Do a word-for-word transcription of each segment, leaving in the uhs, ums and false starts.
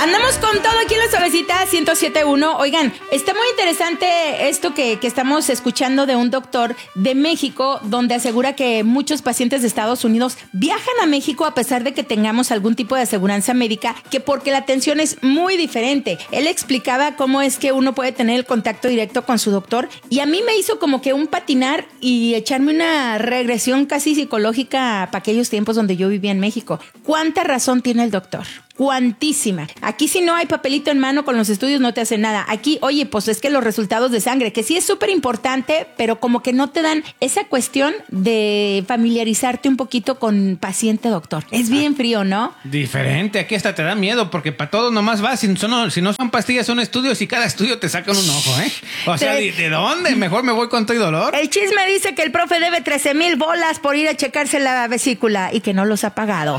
Andamos con todo aquí en la Suavecita ciento siete punto uno. Oigan, está muy interesante esto que, que estamos escuchando de un doctor de México, donde asegura que muchos pacientes de Estados Unidos viajan a México a pesar de que tengamos algún tipo de aseguranza médica, que porque la atención es muy diferente. Él explicaba cómo es que uno puede tener el contacto directo con su doctor, y a mí me hizo como que un patinar y echarme una regresión casi psicológica para aquellos tiempos donde yo vivía en México. ¿Cuánta razón tiene el doctor? Cuantísima. Aquí si no hay papelito en mano con los estudios no te hace nada. Aquí, oye, pues es que los resultados de sangre, que sí es súper importante, pero como que no te dan esa cuestión de familiarizarte un poquito con paciente doctor. Es bien frío, ¿no? Diferente, aquí hasta te da miedo, porque para todo nomás vas, si, son, si no son pastillas, son estudios y cada estudio te sacan un ojo, ¿eh? O sea, ¿de, ¿de dónde? Mejor me voy con todo y dolor. El chisme dice que el profe debe trece mil bolas por ir a checarse la vesícula y que no los ha pagado.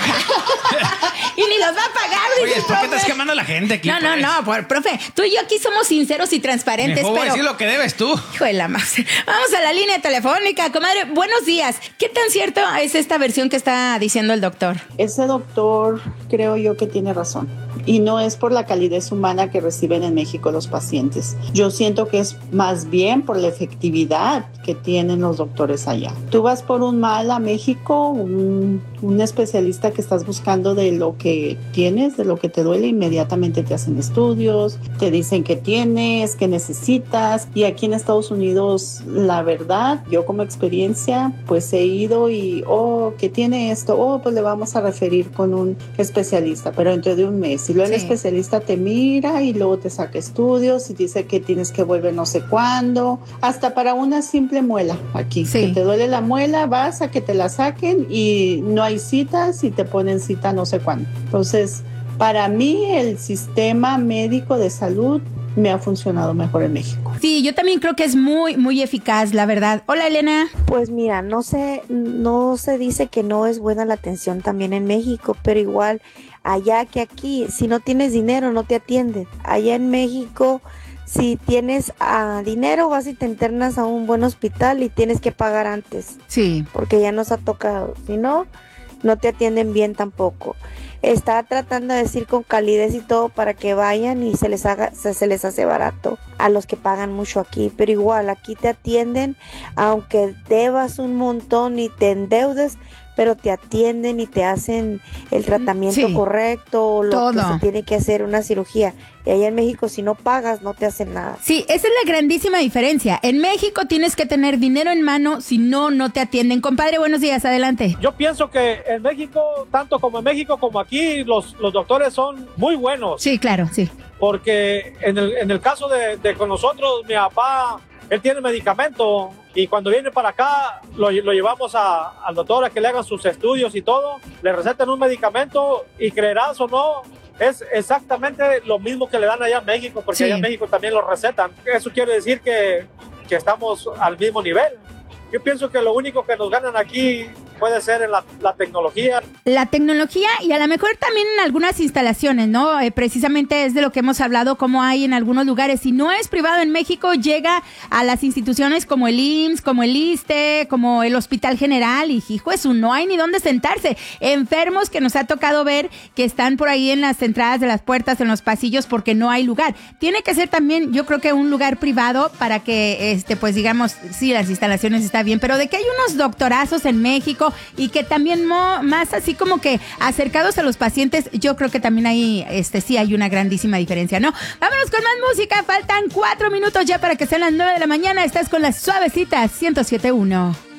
Y ni los va a pagar, dice. Oye, ¿por qué estás quemando a la gente aquí? No, no, pues? no, por, profe, tú y yo aquí somos sinceros y transparentes, Mejor pero... voy a decir lo que debes tú. Hijo de la más. Vamos a la línea telefónica, comadre. Buenos días. ¿Qué tan cierto es esta versión que está diciendo el doctor? Ese doctor creo yo que tiene razón. Y no es por la calidez humana que reciben en México los pacientes. Yo siento que es más bien por la efectividad que tienen los doctores allá. Tú vas por un mal a México, un, un especialista que estás buscando de lo que tienes, de lo que te duele, inmediatamente te hacen estudios, te dicen qué tienes, qué necesitas. Y aquí en Estados Unidos, la verdad, yo como experiencia, pues he ido y, oh, ¿qué tiene esto? Oh, pues le vamos a referir con un especialista, pero dentro de un mes. Y luego sí. El especialista te mira y luego te saca estudios y dice que tienes que volver no sé cuándo, hasta para una simple muela aquí. Sí. Que te duele la muela, vas a que te la saquen y no hay citas y te ponen cita no sé cuándo. Entonces, para mí el sistema médico de salud me ha funcionado mejor en México. Sí, yo también creo que es muy, muy eficaz, la verdad. Hola, Elena. Pues mira, no se, no se dice que no es buena la atención también en México, pero igual allá que aquí, si no tienes dinero no te atienden. Allá en México, si tienes uh, dinero, vas y te internas a un buen hospital y tienes que pagar antes. Sí. Porque ya nos ha tocado. Si no, no te atienden bien tampoco. Está tratando de decir con calidez y todo para que vayan y se les haga, se, se les hace barato a los que pagan mucho aquí, pero igual aquí te atienden, aunque debas un montón y te endeudes, pero te atienden y te hacen el tratamiento sí, correcto, lo todo. Que se tiene que hacer, una cirugía. Y allá en México, si no pagas, no te hacen nada. Sí, esa es la grandísima diferencia. En México tienes que tener dinero en mano, si no, no te atienden. Compadre, buenos días, adelante. Yo pienso que en México, tanto como en México como aquí, los, los doctores son muy buenos. Sí, claro, sí. Porque en el, en el caso de, de con nosotros, mi papá, él tiene medicamento y cuando viene para acá lo, lo llevamos a, al doctor a que le hagan sus estudios y todo, le recetan un medicamento y creerás o no, es exactamente lo mismo que le dan allá en México, porque sí. Allá en México también lo recetan. Eso quiere decir que, que estamos al mismo nivel. Yo pienso que lo único que nos ganan aquí puede ser en la, la tecnología. La tecnología y a lo mejor también en algunas instalaciones, ¿no? Eh, precisamente es de lo que hemos hablado, como hay en algunos lugares. Si no es privado en México, llega a las instituciones como el I M S S, como el ISSSTE, como el Hospital General, y hijo, eso no hay ni dónde sentarse. Enfermos que nos ha tocado ver que están por ahí en las entradas de las puertas, en los pasillos, porque no hay lugar. Tiene que ser también, yo creo que un lugar privado para que, este, pues digamos, sí, las instalaciones están bien, pero de que hay unos doctorazos en México y que también mo, más así como que acercados a los pacientes, yo creo que también ahí este, sí hay una grandísima diferencia, ¿no? Vámonos con más música, faltan cuatro minutos ya para que sean las nueve de la mañana, estás con la Suavecita ciento siete punto uno.